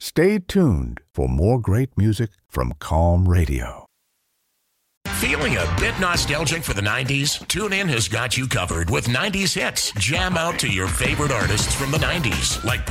Stay tuned for more great music from Calm Radio. Feeling a bit nostalgic for the 90s? TuneIn has got you covered with 90s hits. Jam out to your favorite artists from the 90s, like